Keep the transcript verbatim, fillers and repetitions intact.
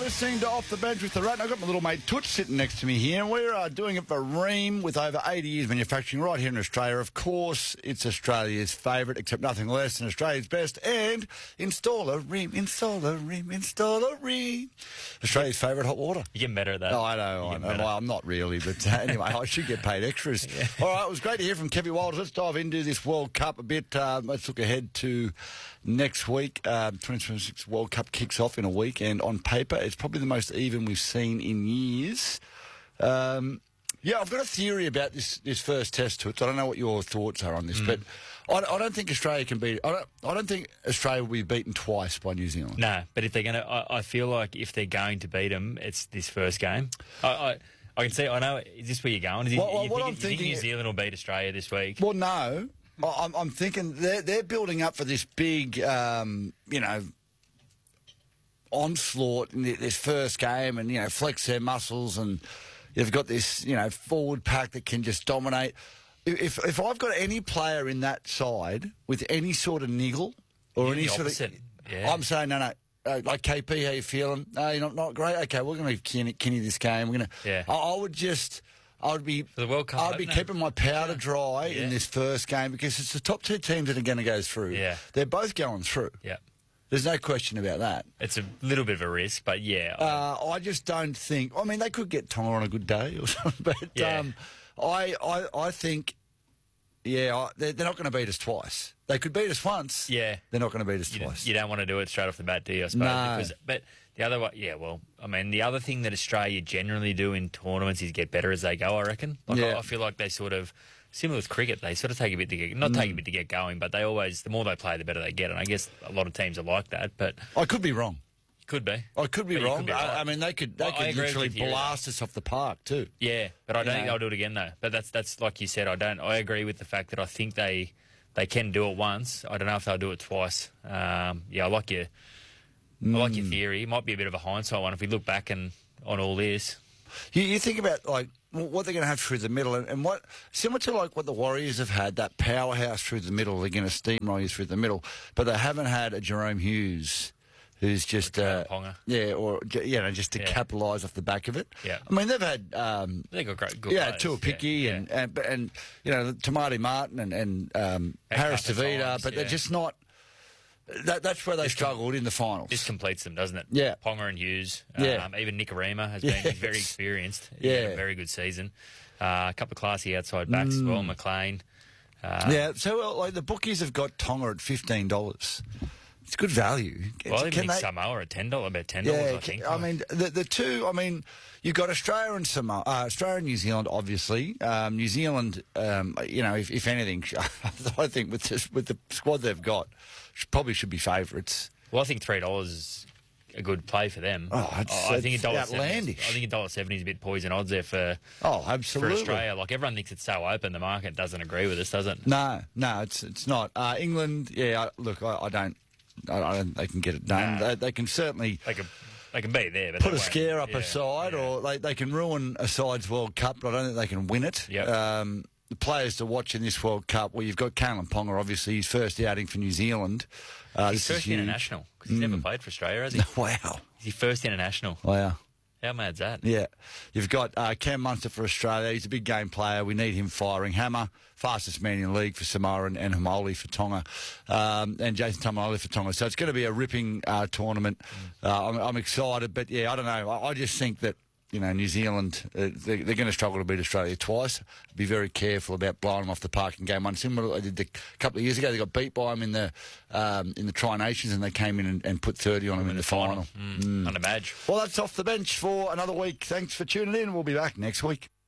listening to Off the Bench with the Rat. I've got my little mate Toots sitting next to me here, and we're uh, doing it for Rheem with over eighty years manufacturing right here in Australia. Of course, it's Australia's favourite, except nothing less than Australia's best. And installer Rheem, installer Rheem, installer Rheem. Australia's favourite hot water. You're getting better at that. Oh, I know. I know. Well, I'm not really, but uh, anyway, I should get paid extras. Yeah. All right, it was great to hear from Kevin Walters. Let's dive into this World Cup a bit. Uh, let's look ahead to next week. Uh, twenty twenty-six World Cup kicks off in a week, and on paper, it's probably the most even we've seen in years. Um, yeah, I've got a theory about this this first test to it. So I don't know what your thoughts are on this, mm. but I, I don't think Australia can beat. I don't. I don't think Australia will be beaten twice by New Zealand. No, but if they're going to, I, I feel like if they're going to beat them, it's this first game. I. I I can see. I know. Is this where you're going? Is it, well, well, you what think, I'm you thinking, think New Zealand will beat Australia this week? Well, no. I'm, I'm thinking they're they're building up for this big, um, you know, onslaught in this first game, and you know, flex their muscles, and you've got this, you know, forward pack that can just dominate. If if I've got any player in that side with any sort of niggle or You're any the sort opposite. of, yeah. I'm saying no, no. Uh, like K P, how you feeling? No, you're not, not great. Okay, we're going to give Kenny, Kenny this game. We're going to. Yeah. I, I would just. I would be. For the World Cup, I'd be keeping my powder yeah. dry yeah. in this first game because it's the top two teams that are going to go through. Yeah. They're both going through. Yeah. There's no question about that. It's a little bit of a risk, but yeah. Uh, I just don't think. I mean, they could get Tonga on a good day or something, but yeah. um, I, I, I think. Yeah, I, they're, they're not going to beat us twice. They could beat us once. Yeah. They're not going to beat us you twice. Don't, you don't want to do it straight off the bat, do you, I suppose? No. Because, but the other one, yeah, well, I mean, the other thing that Australia generally do in tournaments is get better as they go, I reckon. Like, yeah. I, I feel like they sort of, similar with cricket, they sort of take a bit to get, not mm. take a bit to get going, but they always, the more they play, the better they get. And I guess a lot of teams are like that, but... I could be wrong. Could be. I could be but wrong. Could be I, right. I mean, they could they well, could literally blast us off the park too. Yeah, but I don't you think know. they'll do it again though. But that's that's like you said. I don't. I agree with the fact that I think they they can do it once. I don't know if they'll do it twice. Um, yeah, I like your mm. I like your theory. It might be a bit of a hindsight one if we look back and on all this. You, you think about like what they're going to have through the middle, and, and what similar to like what the Warriors have had, that powerhouse through the middle. They're going to steamroll you through the middle, but they haven't had a Jerome Hughes. Who's just, uh, yeah, or, you know, just to yeah. capitalise off the back of it. Yeah. I mean, they've had, um, they've got great, good yeah, players. Tuapiki yeah. and, yeah. and, and, you know, Tamati Martin and, and um, Harris Tavita, but yeah. they're just not, that, that's where they this struggled com- in the finals. This completes them, doesn't it? Yeah. Ponga and Hughes. Yeah. Um, even Nicarima has been yes. very experienced. Yeah. He had a very good season. Uh, a couple of classy outside backs mm. as well, McLean. Uh, yeah, so uh, like the bookies have got Tonga at fifteen dollars. It's good value. Well, I can think they, Samoa at ten dollars, about ten dollars, yeah, I think. I mean, the the two, I mean, you've got Australia and Samoa, uh, Australia and New Zealand, obviously. Um, New Zealand, um, you know, if, if anything, I think with this, with the squad they've got, probably should be favourites. Well, I think three dollars is a good play for them. Oh, it's, oh, I think it's a dollar outlandish. I think a dollar seventy is a bit poison odds there for oh, absolutely for Australia. Like everyone thinks it's so open, the market doesn't agree with us, does it? No, no, it's it's not. Uh, England, yeah. Look, I, I don't. I don't think they can get it done. Nah. They, they can certainly they can, they can be there, but put a won't. scare up yeah, a side, yeah. or they, they can ruin a side's World Cup, but I don't think they can win it. Yep. Um, the players to watch in this World Cup, well, you've got Kalyn Ponga, obviously, his first outing for New Zealand. Uh, his this first is international, because he's mm. never played for Australia, has he? Wow. He's his first international. Wow. How mad's that? Yeah. You've got uh, Cam Munster for Australia. He's a big game player. We need him firing. Hammer, fastest man in the league for Samoa, and, and Hamoli for Tonga, um, and Jason Tamalolo for Tonga. So it's going to be a ripping uh, tournament. Mm. Uh, I'm, I'm excited, but yeah, I don't know. I, I just think that, you know, New Zealand, uh, they're, they're going to struggle to beat Australia twice. Be very careful about blowing them off the park in game one. Similar to what they did a couple of years ago. They got beat by them in the um, in the Tri-Nations, and they came in and, and put thirty on them in, in the, the final. final. Mm. Mm. Under Madge. Well, that's Off the Bench for another week. Thanks for tuning in. We'll be back next week.